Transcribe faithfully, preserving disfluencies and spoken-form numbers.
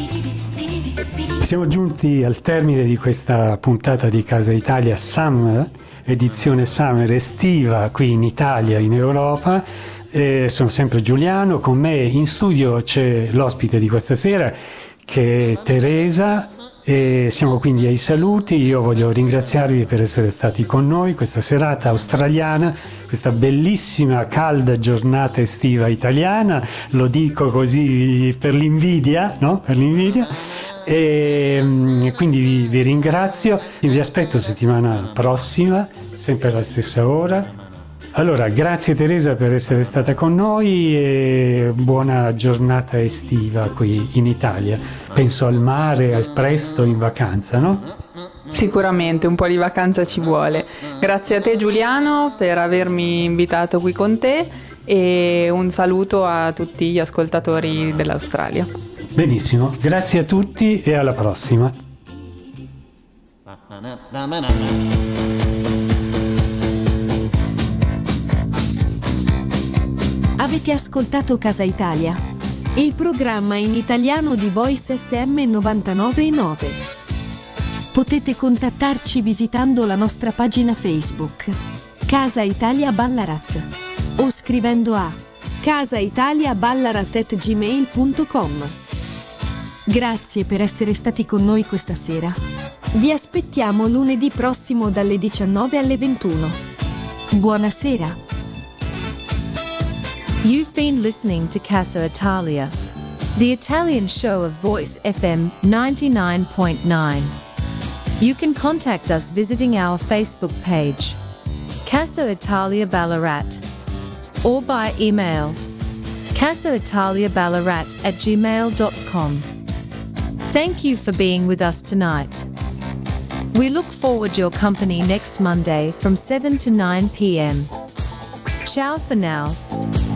Siamo giunti al termine di questa puntata di Casa Italia Summer, edizione Summer estiva qui in Italia, in Europa. Eh, sono sempre Giuliano, con me in studio c'è l'ospite di questa sera che è Teresa. E siamo quindi ai saluti. Io voglio ringraziarvi per essere stati con noi questa serata australiana, questa bellissima calda giornata estiva italiana, lo dico così per l'invidia, no? Per l'invidia. E quindi vi, vi ringrazio e vi aspetto settimana prossima, sempre alla stessa ora. Allora, grazie Teresa per essere stata con noi e buona giornata estiva qui in Italia. Penso al mare, al presto in vacanza, no? Sicuramente, un po' di vacanza ci vuole. Grazie a te Giuliano per avermi invitato qui con te e un saluto a tutti gli ascoltatori dell'Australia. Benissimo, grazie a tutti e alla prossima. Avete ascoltato Casa Italia, il programma in italiano di Voice F M novantanove e nove. Potete contattarci visitando la nostra pagina Facebook, Casa Italia Ballarat, o scrivendo a casaitaliaballarat at gmail punto com. Grazie per essere stati con noi questa sera. Vi aspettiamo lunedì prossimo dalle diciannove alle ventuno. Buonasera. You've been listening to Casa Italia, the Italian show of Voice F M ninety-nine point nine. You can contact us visiting our Facebook page, Casa Italia Ballarat, or by email, casaitaliaballarat at gmail dot com. Thank you for being with us tonight. We look forward to your company next Monday from seven to nine p m. Ciao for now.